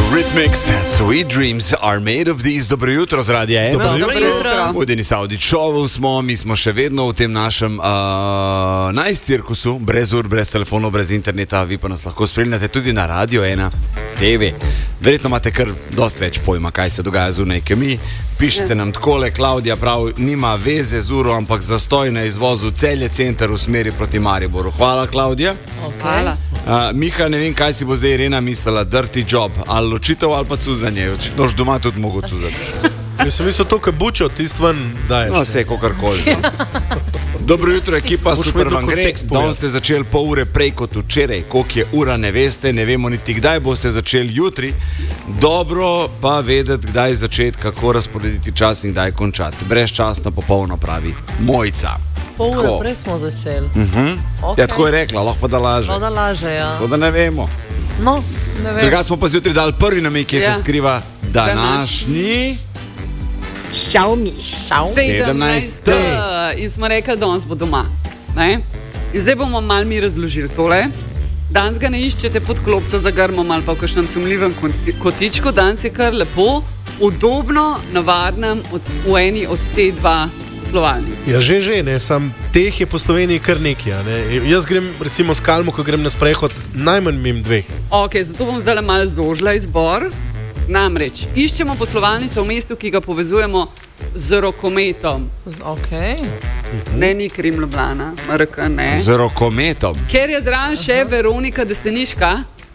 Rhythmics, Sweet Dreams are made of these. Dobro jutro z Radia 1. Dobro jutro. V Deni Saudi šovu smo, mi smo še vedno v tem našem nice cirkusu, brez ur, brez telefonov, brez interneta, vi pa nas lahko spremljate tudi na Radio 1 TV. Verjetno imate kar dosti več pojma, kaj se dogaja zunaj, ker mi pišete nam takole, Klaudija prav, nima veze z uro, ampak zastoj na izvozu Celje center v smeri proti Mariboru. Hvala, Klaudija. Hvala. Miha, ne vem, kaj si bo zdaj Irena mislila, dirty job, ali ločitev ali pa cuzanje, nož doma tudi mogo cuzati. Jaz sem mislil to, kaj bučo, tist ven daješ. No, vse, kakorkoli. Dobro jutro, ekipa, super vam gre. Danes ste začeli pol ure prej kot včeraj. Koliko je ura, ne veste, ne vemo niti kdaj boste začeli jutri. Dobro pa vedeti, kdaj začeti, kako razporediti čas in kdaj končati. Brezčasno, popolno pravi Mojca. Pol ure prej smo začeli. Okay. Ja, tako je rekla, lahko pa da laže. No, da laže, ja. To da ne vemo. No, ne vem. Drugače smo pa zjutraj dali prvi namig, kje se skriva današnji Xiaomi 17. In smo rekli, da danes bo doma. Ne? In zdaj bomo malo mi razložili tole. Danes ga ne iščete pod klopco za grmom ali pa v kakšnem sumljivem kotičku. Danes je kar lepo, udobno, navadnem v eni od te dva poslovalnic. Ja, že, ne, sam teh je po Sloveniji kar nekaj, ne. Jaz grem recimo s Kalmo, ko grem na sprehod, najmanj mim dveh. Ok, zato bom zdaj malo zožila izbor. Namreč, iščemo poslovalnico v mestu, ki ga povezujemo z rokometom. Ok. Ne, ni Krim Ljubljana, RK ne. Z rokometom. Ker je zraven še Veronika Deseniška.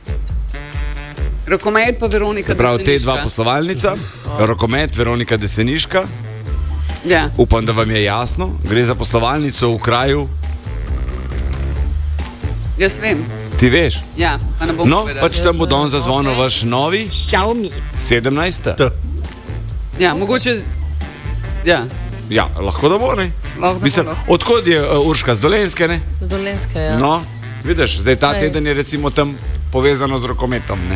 Rokomet pa Veronika Deseniška. Se pravi, te dva poslovalnica, rokomet, Veronika Deseniška. Ja. Upam, da vam je jasno. Gre za poslovalnico v kraju. Jaz vem. Ti veš? Ja, pa ne bom No, povedala. pač tam bo danes zazvonil vaš novi Xiaomi 17. Ja, mogoče. Ja. Ja, lahko da bo, ne? Lahko da Mislim, bo. odkot je Urška? Z Dolenjske, ne? Z Dolenjske, ja. No, vidiš, zdaj ta Ne. teden je recimo tam povezano z rokometom, ne?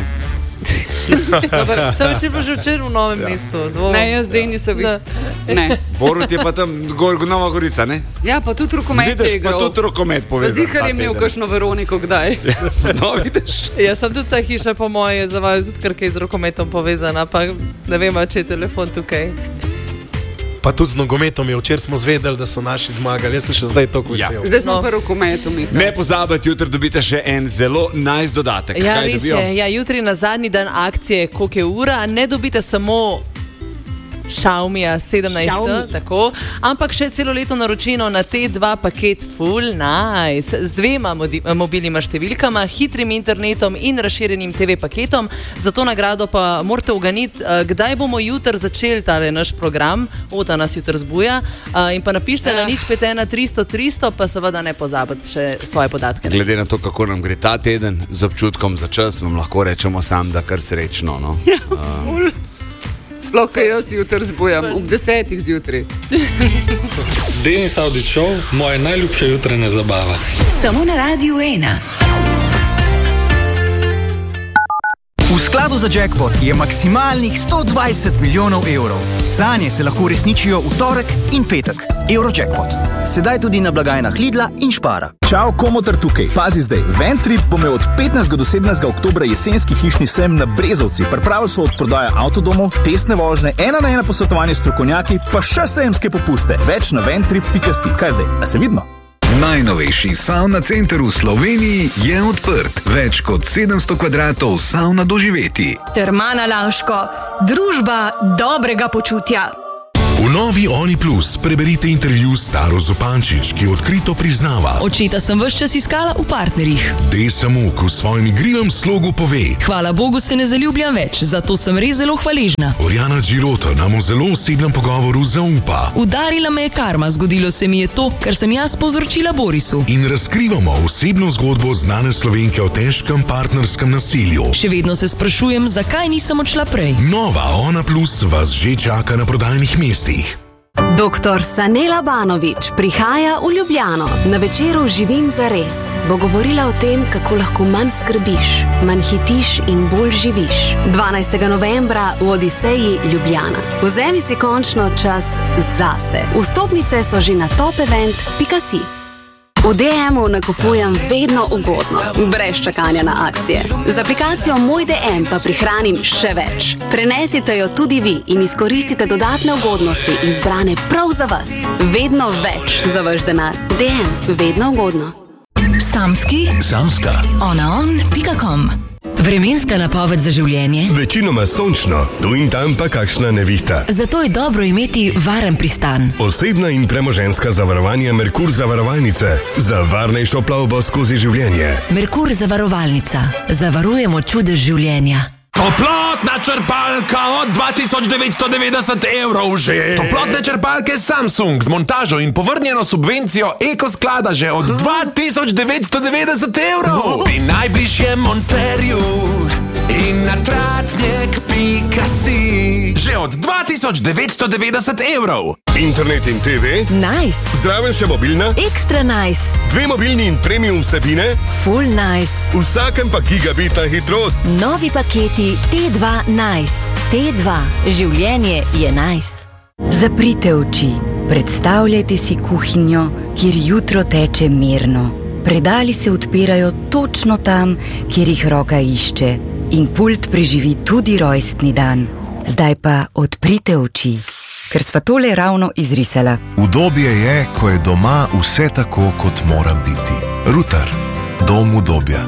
Sem večer pa že včeraj v Novem mestu. Ne, jaz zdaj nisem videl. Ne. Borut je pa tam Nova Gorica, ne? Ja, pa tudi rokomet je Vidiš, pa igral. tudi rokomet Pa povezan. zihar je imel kakšno Veroniko kdaj. No, vidiš? Jaz sem tudi ta hiša, po moje, je za vaju tudi kar kaj z rokometom povezana, pa ne vem, če je telefon tukaj. Pa tudi z nogometom je, včeraj smo zvedeli, da so naši zmagali, jaz sem še zdaj toliko Ja. vesel. Zdaj smo No. pa rokometu, Mika. Ne pozabite, jutri dobite še en zelo nice dodatek. Ja, Kaj res dobijo? je. Ja, jutri na zadnji dan akcije, koliko je ura, ne dobite samo Xiaomija 17, Xiaomi. tako, ampak še celo leto naročino na te dva paket full nice, z dvema mobilnima številkama, hitrim internetom in razširjenim TV paketom. Za to nagrado pa morate uganiti, kdaj bomo jutri začeli tale naš program, Ota nas jutri zbuja, in pa napišite na nič 513 300 300, pa seveda ne pozabite še svoje podatke. Glede na to, kako nam gre ta teden z občutkom za čas, vam lahko rečemo sam, da kar srečno. No? Sploh, kaj jaz jutri zbujam, ob 10 zjutraj. Deni Saudi šov, moja najljubša jutranja zabava. Samo na Radiu 1. V skladu za jackpot je maksimalnih 120 milijonov evrov. Sanje se lahko uresničijo v torek in petek. Eurojackpot. Sedaj tudi na blagajnah Lidla in Špara. Čau, Komotar tukaj. Pazi zdaj, Ventrip bo imel od 15. do 17. oktobra jesenski hišni sejem na Brezovci. Pripravili so od prodaje avtodomov, testne vožnje, 1-na-1 posvetovanje s strokovnjaki, pa še sejemske popuste. Več na ventrip.si. Kaj zdaj? A se vidimo? Najnovejši savna center v Sloveniji je odprt. Več kot 700 kvadratov savna doživeti. Termana Laško. Družba dobrega počutja. V novi Oni Plus preberite intervju s Taro Zupančič, ki odkrito priznava: Očeta sem ves čas iskala v partnerjih. Desamuk v svojem igrivem slogu pove: Hvala Bogu se ne zaljubljam več, zato sem res zelo hvaležna. Orjana Girota nam v zelo osebnem pogovoru zaupa Udarila me je karma, zgodilo se mi je to, kar sem jaz povzročila Borisu. in razkrivamo osebno zgodbo znane Slovenke o težkem partnerskem nasilju. Še vedno se sprašujem, zakaj nisem odšla prej. Nova Ona Plus vas že čaka na prodajnih mestih. Doktor Sanela Banović prihaja v Ljubljano. Na večeru Živim zares bo govorila o tem, kako lahko manj skrbiš, manj hitiš in bolj živiš. 12. novembra v Odiseji Ljubljana. Vzemi si končno čas zase. Vstopnice so že na topevent.si. V DM-u nakupujem vedno ugodno, brez čakanja na akcije. Z aplikacijo Moj DM pa prihranim še več. Prenesite jo tudi vi in izkoristite dodatne ugodnosti, izbrane prav za vas. Vedno več za vaš denar. DM, vedno ugodno. Samska. onaon.com. Vremenska napoved za življenje. Večinoma sončno, tu in tam pa kakšna nevihta. Zato je dobro imeti varen pristan. Osebna in premoženjska zavarovanja Merkur zavarovalnice. Za varnejšo plavbo skozi življenje. Merkur zavarovalnica. Zavarujemo čudež življenja. Toplotna črpalka od 2990 evrov že. Toplotne črpalke Samsung z montažo in povrnjeno subvencijo Ekosklada že od 2990 evrov. Pri najbližjem monterju in na tratnik.si že od 2990 evrov. Internet in TV? Nice. Zraven še mobilna? Ekstra nice. 2 mobilni in premium vsebine? Full nice. Vsakem pa gigabitna hitrost. Novi paketi T2 Nice. T2. Življenje je nice. Zaprite oči. Predstavljajte si kuhinjo, kjer jutro teče mirno. Predali se odpirajo točno tam, kjer jih roka išče. In pult preživi tudi rojstni dan. Zdaj pa odprite oči, ker sva tole ravno izrisala. Udobje je, ko je doma vse tako, kot mora biti. Rutar. Dom udobja.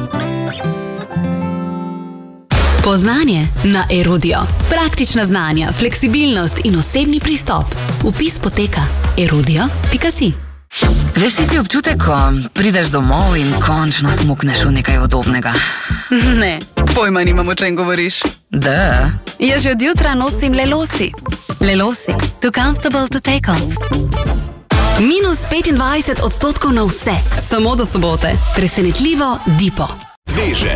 Poznanje na Erudio. Praktična znanja, fleksibilnost in osebni pristop. Vpis poteka erudio.si. Veš tisti občutek, ko prideš domov in končno smukneš v nekaj udobnega? Ne, pojma nimam, o čem govoriš. Da. Jaz že od jutra nosim Lelosi. Lelosi, too comfortable to take off. Minus 25% na vse, samo do sobote. Presenetljivo Dipo. Sveže,